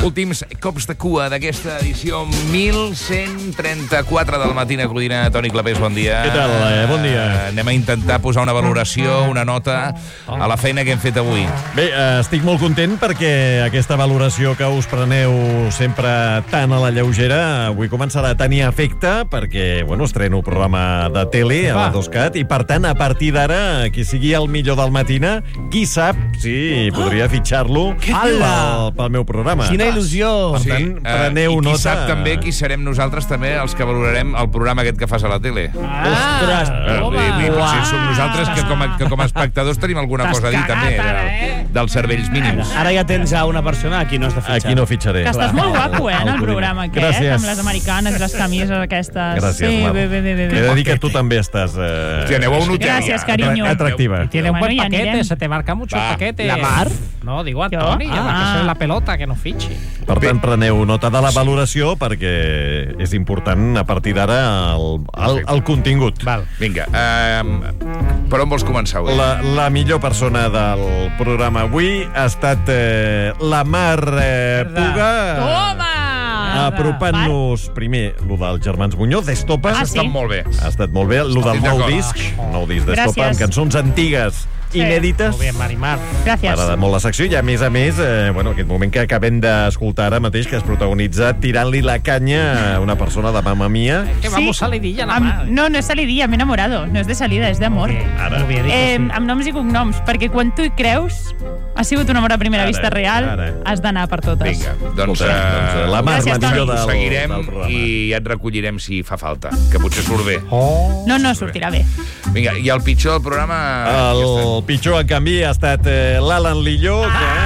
últims cops de cua d'aquesta edició 1134 del Matina Codina. Toni Clapés, bon dia. Què tal? Bon dia. Anem a intentar posar una valoració, una nota a la feina que hem fet avui. Bé, estic molt content perquè aquesta valoració que us preneu sempre tan a la lleugera avui començarà a tenir efecte perquè, bueno, estreno programa de tele a la 2CAT i, per tant, a partir d'ara, qui sigui el millor del Matina, qui sap si podria fitxar-lo pel meu programa. Quina il·lusió! Per tant, preneu i qui nota. sap també qui serem nosaltres també els que valorarem el programa aquest que fas a la tele. Ostres! Potser som nosaltres que com a espectadors tenim alguna cosa a dir també dels cervells mínims. Ara ja tens a una persona a qui no has de fitxar. Aquí no fitxaré. Que estàs molt guapo, en el programa aquest, Gràcies. amb les americanes i les camises aquestes. Gràcies, Sí, Mar. bé. He de dir que tu també estàs Hòstia, aneu a un hotel. Gràcies, carinyo. atractiva. Tiene un Bueno, buen ya paquete, anirem. se te marca mucho el paquete. ¿La Mar? No, digo Antoni, que soy la pelota, que no fichi. Per tant, preneu nota de la valoració perquè és important a partir d'ara el contingut. Val. Vinga, per on vols començar avui? La millor persona del programa avui ha estat la Mar Puga. Toma! Apropant-nos primer lo dels germans Muñoz, d'Estopa. Ah, Ha sí? estat molt bé. Ha estat molt bé. Lo del Estic nou d'acord. disc d'Estopa, amb Gràcies. cançons antigues, inèdites. Muy bien, Marimar. Gràcies. M'agrada molt la secció i, a més, aquest moment que acabem d'escoltar ara mateix, que es protagonitza tirant-li la canya a una persona de Mamma Mia. Que vamos salidilla la Mar. No és salidilla, m'he enamorado. No és de salida, és d'amor. Ara. Muy bien, Amb noms i cognoms, perquè quan tu hi creus, ha sigut un amor a primera Ara, vista real, ara. has d'anar per totes. Vinga, doncs, Escolta, la Mar, Gràcies, la millor Toni. ho del seguirem programa. i et recollirem si fa falta, que potser surt bé. No sortirà bé. Vinga, i el pitjor del programa... El pitjor, en canvi, ha estat l'Alan Lillo,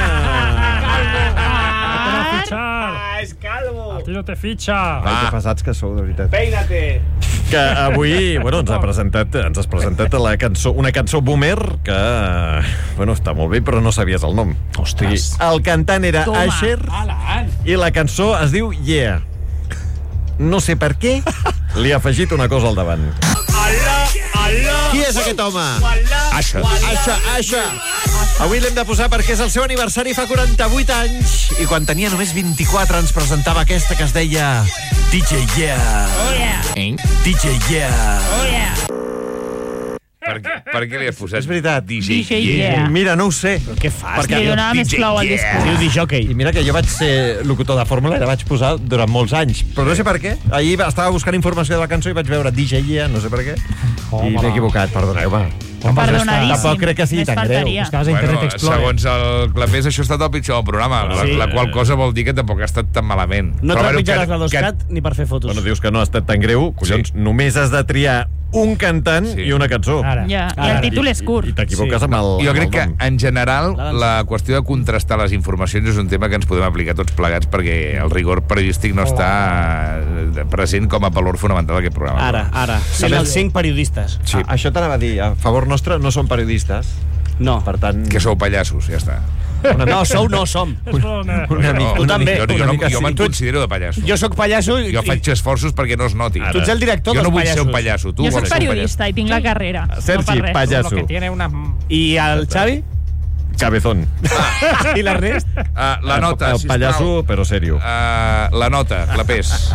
És calvo! A ti no te ficha. que pesats que sou, de veritat. Peina-te! Que avui, ens has presentat una cançó boomer que, està molt bé, però no sabies el nom. Ostres. El cantant era Toma. Asher i la cançó es diu Yeah. No sé per què li ha afegit una cosa al davant. Qui és aquest home? Asha. Avui l'hem de posar perquè és el seu aniversari, fa 48 anys. I quan tenia només 24 ens presentava aquesta que es deia DJ Yeah. Oh, yeah. DJ Yeah. Oh, yeah. Per què li has posat? És veritat. DJ DJ Yeah. Yeah. Mira, no ho sé. Però què fas? Li donava més flow al disc. Diu disjockey. I mira que jo vaig ser locutor de fórmula i la vaig posar durant molts anys. Però no sé per què. Ahir estava buscant informació de la cançó i vaig veure DJ Yeah, no sé per què. I m'he equivocat, perdoneu-me. Perdonadíssim. Tampoc crec que sigui Més tan greu. faltaria. Estaves a Internet Bueno, Explorer. segons el Clapés, això ha estat el pitjor del programa, la qual cosa vol dir que tampoc ha estat tan malament. No Però, trepitjaràs la que- 2CAT ni per fer fotos. Bueno, dius que no ha estat tan greu. Collons, només has de triar un cantant Sí. i una cançó. Ara. Ja, i el títol és curt. I t'equivoques Sí. amb el Jo crec amb que, el nom. en general, la qüestió de contrastar les informacions és un tema que ens podem aplicar tots plegats perquè el rigor periodístic no està present com a valor fonamental d'aquest programa. Ara. Sent els 5 periodistes. Sí. Això t'anava a dir. A favor nostre, no som periodistes. No. Per tant... Que sou pallassos, ja està. No, no som. Una No, mica, tu també. jo me'n considero de pallasso. Jo sóc pallasso i... Jo faig esforços perquè no es noti. Tu ets el director Jo dels no vull ser un pallassos. pallasso. Tu Jo soc vols ser un periodista i tinc la carrera. Sergi, no per res. pallasso. Lo que tiene una... I el Xavi? Cabezón. I l'Ernest? La nota, El sisplau. pallasso, però serio. La nota, Clapés.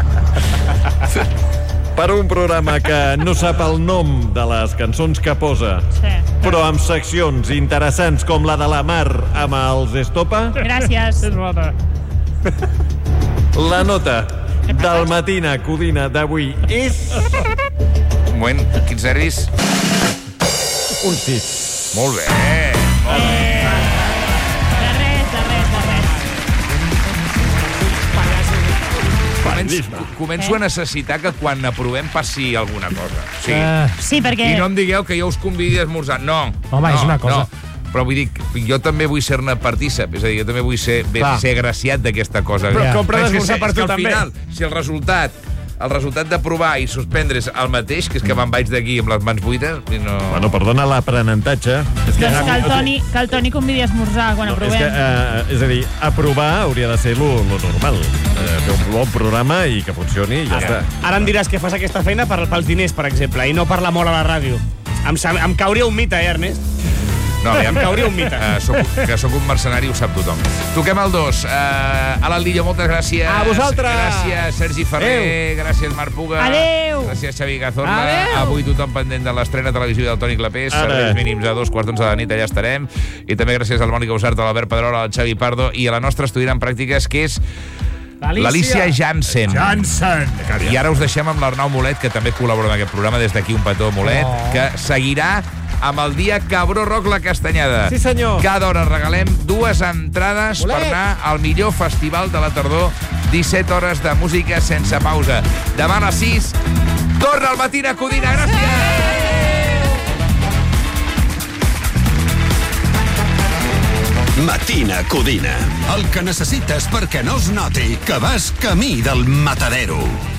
Per un programa que no sap el nom de les cançons que posa, Sí. però amb seccions interessants com la de la Mar amb els Estopa, Gràcies. És bona. la nota del Matina Codina d'avui és Un moment, quins nervis? un 6. Molt bé. De res. Començo a necessitar que quan aprovem passi alguna cosa. Sí. Sí, perquè... I no em digueu que jo us convidi a esmorzar. No. Home, és una cosa. No. Però vull dir, jo també vull ser-ne partícip. És a dir, jo també vull ser agraciat d'aquesta cosa. Però compra És que d'esmorzar per és que tu al també. final, si el resultat d'aprovar i suspendre és el mateix, que és que me'n vaig d'aquí amb les mans buides, i no... Bueno, perdona l'aprenentatge. És Doncs que el Toni convidi a esmorzar quan és, aprovem. és a dir, aprovar hauria de ser lo normal. Fer un bon programa i que funcioni i ja està. Ara em diràs que fas aquesta feina pels diners, per exemple, i no per l'amor a la ràdio. Em cauria un mite, Ernest? No, aviam, Cauria un mite. que sóc un mercenari, ho sap tothom. Toquem el 2. Alan Lillo, moltes gràcies. A vosaltres. Gràcies, Sergi Ferrer. Adéu. Gràcies, Marc Puga. Adéu. Gràcies, Xavi Cazorla. Adéu. Avui tothom pendent de l'estrena televisiva del Toni Clapés. Ara. Serveis mínims a 2:15 de la nit, allà estarem. I també gràcies al Mònica Usart, a l'Albert Pedrola, al Xavi Pardo i a la nostra estudiant en pràctiques, que és l'Alicia Jansen. I ara us deixem amb l'Arnau Molet, que també col·labora en aquest programa. Des d'aquí un petó, Molet, que seguirà amb el dia Cabró Rock La Castanyada. Sí, senyor. Cada hora regalem 2 entrades per anar al millor festival de la tardor. 17 hores de música sense pausa. Demà a les 6, torna al Matina Codina. Gràcies! Matina Codina. El que necessites perquè no es noti que vas camí del matadero.